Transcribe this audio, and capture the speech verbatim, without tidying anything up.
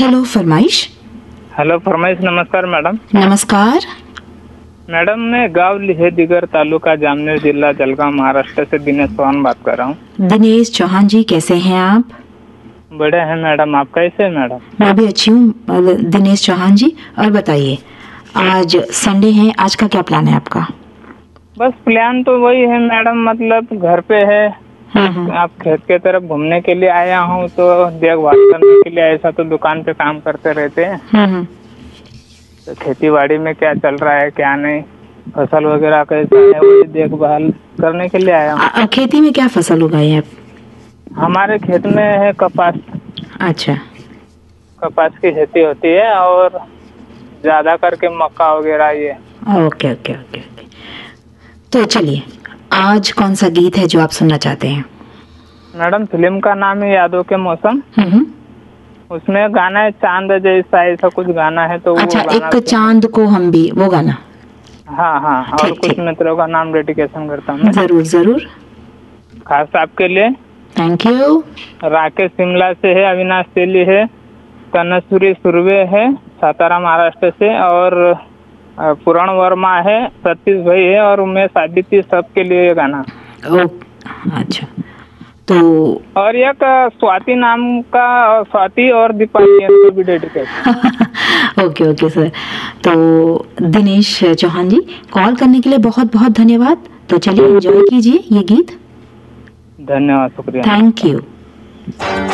Hello फरमाइश। Hello फरमाइश। नमस्कार मैडम। नमस्कार मैडम, मैं गांव लिहेदिगर, तालुका जामनेर, जिला जलगांव, महाराष्ट्र से दिनेश चौहान बात कर रहा हूँ। दिनेश चौहान जी, कैसे हैं आप? बड़े हैं मैडम, आप कैसे हैं मैडम? मैं भी अच्छी हूँ दिनेश चौहान जी। और बताइए, आज संडे है, आज का क्या प्लान है आपका? बस प्लान तो वही है मैडम, मतलब घर पे है। आप खेत के तरफ घूमने के लिए आया हूँ, तो देखभाल करने के लिए। ऐसा तो दुकान पे काम करते रहते हैं, तो खेती बाड़ी में क्या चल रहा है क्या नहीं, फसल वगैरह कैसा है, वही देखभाल करने के लिए आया हूँ। खेती में क्या फसल उगाई है आप? हमारे खेत में है कपास। अच्छा, कपास की खेती होती है और ज्यादा करके मक्का वगैरह ये। Okay okay okay okay. तो चलिए, आज कौन सा गीत है जो आप सुनना चाहते हैं? मैडम, फिल्म का नाम है यादों के मौसम। उसमें गाना है चांद जैसा, ऐसा कुछ गाना है। तो अच्छा, वो एक चांद को हम भी, वो गाना। हाँ हाँ, और कुछ मित्रों का नाम डेडिकेशन करता हूँ। जरूर जरूर, खास आपके लिए। Thank you. राकेश शिमला से है, अविनाश तेली है, तनसुरी सुरवे है सातारा महाराष्ट्र से, और पुराण वर्मा है, सतीश भाई है, और उमेश आदित्य, सबके लिए ये गाना। ओ, अच्छा। तो और एक स्वाति नाम का, स्वाति और दीपाली को भी डेडिकेट। Okay okay sir. तो दिनेश चौहान जी, कॉल करने के लिए बहुत बहुत धन्यवाद। तो चलिए एंजॉय कीजिए ये गीत। धन्यवाद, शुक्रिया, थैंक यू।